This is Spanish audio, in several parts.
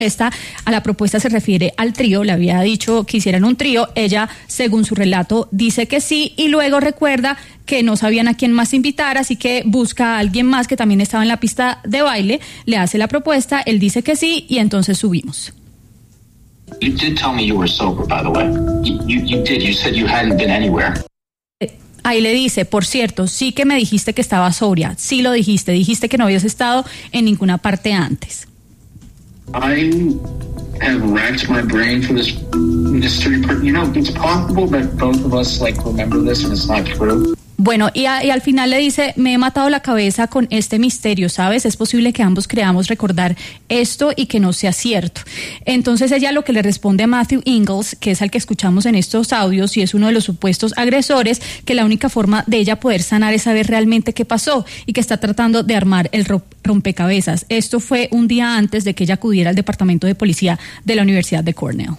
A la propuesta se refiere al trío, le había dicho que hicieran un trío, ella, según su relato, dice que sí y luego recuerda que no sabían a quién más invitar, así que busca a alguien más que también estaba en la pista de baile, le hace la propuesta, él dice que sí y entonces subimos. You did tell me you were sober, by the way. You did. You said you hadn't been anywhere. Ahí le dice, por cierto, sí que me dijiste que estaba sobria, sí lo dijiste que no habías estado en ninguna parte antes. I have racked my brain for this mystery. You know, it's possible that both of us remember this and it's not true. Bueno, y al final le dice, me he matado la cabeza con este misterio, ¿sabes? Es posible que ambos creamos recordar esto y que no sea cierto. Entonces ella lo que le responde a Matthew Ingalls, que es al que escuchamos en estos audios y es uno de los supuestos agresores, que la única forma de ella poder sanar es saber realmente qué pasó y que está tratando de armar el rompecabezas. Esto fue un día antes de que ella acudiera al departamento de policía de la Universidad de Cornell.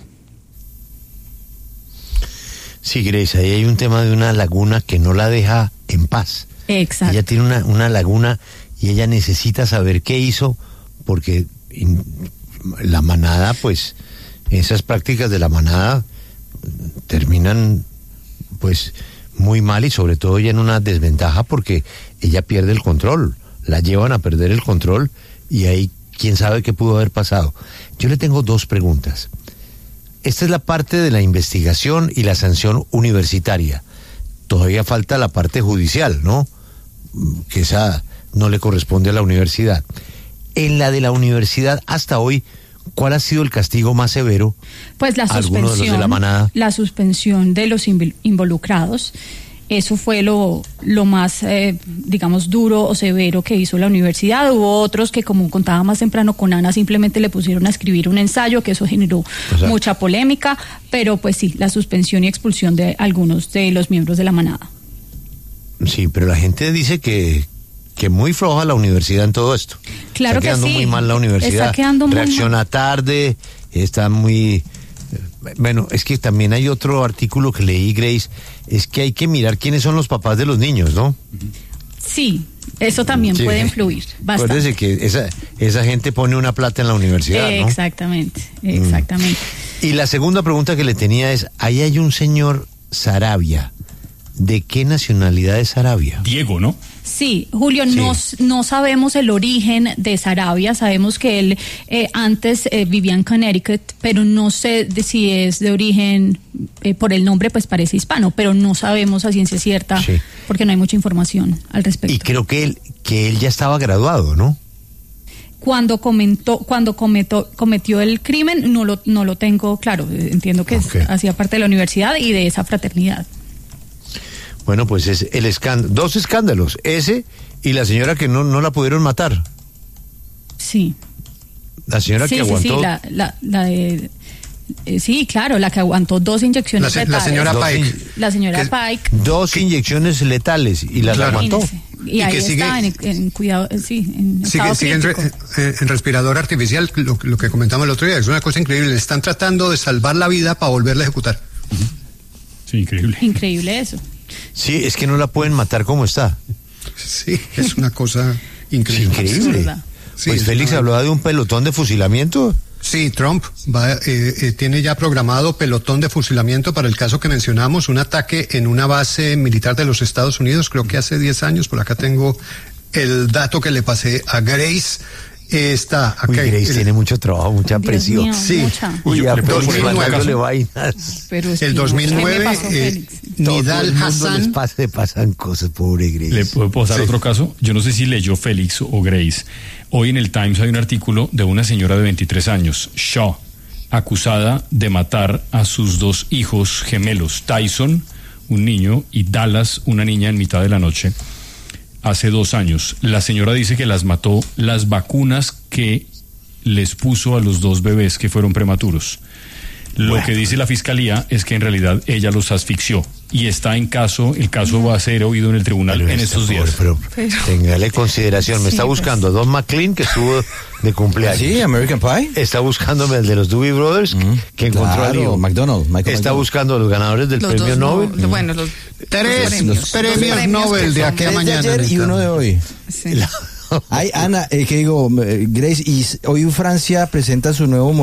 Sí, Grace, ahí hay un tema de una laguna que no la deja en paz. Exacto. Ella tiene una laguna y ella necesita saber qué hizo, porque la manada, pues, esas prácticas de la manada terminan, pues, muy mal y sobre todo ella en una desventaja porque ella pierde el control, la llevan a perder el control y ahí quién sabe qué pudo haber pasado. Yo le tengo dos preguntas. Esta es la parte de la investigación y la sanción universitaria. Todavía falta la parte judicial, ¿no? Que esa no le corresponde a la universidad. En la de la universidad, hasta hoy, ¿cuál ha sido el castigo más severo? Pues la suspensión, algunos de los de la manada. La suspensión de los involucrados. Eso fue lo más, digamos, duro o severo que hizo la universidad. Hubo otros que, como contaba más temprano con Ana, simplemente le pusieron a escribir un ensayo, que eso generó mucha polémica, pero pues sí, la suspensión y expulsión de algunos de los miembros de la manada. Sí, pero la gente dice que muy floja la universidad en todo esto. Claro que sí. Está quedando muy mal la universidad. Está quedando muy mal. Reacciona tarde, está muy... Bueno, es que también hay otro artículo que leí, Grace, es que hay que mirar quiénes son los papás de los niños, ¿no? Sí, eso también puede influir bastante. Acuérdese que esa gente pone una plata en la universidad, ¿no? Exactamente. Y la segunda pregunta que le tenía es, ahí hay un señor Sarabia. ¿De qué nacionalidad es Sarabia? Diego, ¿no? Sí, Julio, no sabemos el origen de Sarabia, sabemos que él antes vivía en Connecticut, pero no sé si es de origen, por el nombre pues parece hispano, pero no sabemos a ciencia cierta, porque no hay mucha información al respecto. Y creo que él ya estaba graduado, ¿no? Cuando cometió el crimen, no lo tengo claro, entiendo que hacía parte de la universidad y de esa fraternidad. Bueno, pues es el escándalo, dos escándalos, ese y la señora que no la pudieron matar. Sí. La señora que aguantó. Sí, claro, la que aguantó 2 inyecciones letales. La señora Pike. La señora Pike. 2 inyecciones letales y las aguantó. Y ahí está en cuidado, en estado sigue en respirador artificial, lo que comentamos el otro día, es una cosa increíble. Le están tratando de salvar la vida para volverla a ejecutar. Sí, increíble. Increíble eso. Sí, es que no la pueden matar como está. Sí, es una cosa increíble. Sí, increíble. Pues Félix hablaba de un pelotón de fusilamiento. Sí, Trump tiene ya programado pelotón de fusilamiento para el caso que mencionamos, un ataque en una base militar de los Estados Unidos, creo que hace 10 años, por acá tengo el dato que le pasé a Grace. Está acá. Grace tiene mucho trabajo, mucha presión. Mío, sí. Mucha. El 2009, Nidal Hassan. Le pasan cosas, pobre Grace. ¿Le puedo pasar otro caso? Yo no sé si leyó Félix o Grace. Hoy en el Times hay un artículo de una señora de 23 años, Shaw, acusada de matar a sus 2 hijos gemelos, Tyson, un niño, y Dallas, una niña, en mitad de la noche. Hace 2 años. La señora dice que las mató las vacunas que les puso a los 2 bebés que fueron prematuros. Lo que dice la fiscalía es que en realidad ella los asfixió y está el caso va a ser oído en el tribunal en estos días. Pero téngale consideración, me está buscando Don McLean, que estuvo de cumpleaños. Sí, American Pie. Está buscándome el de los Doobie Brothers, que encontró al hijo. Michael está buscando a los ganadores del premio Nobel. Bueno, los 3 premios Nobel de aquí a mañana. De ayer y uno de hoy. Sí. No. Ay, Ana, Grace, y hoy Francia presenta su nuevo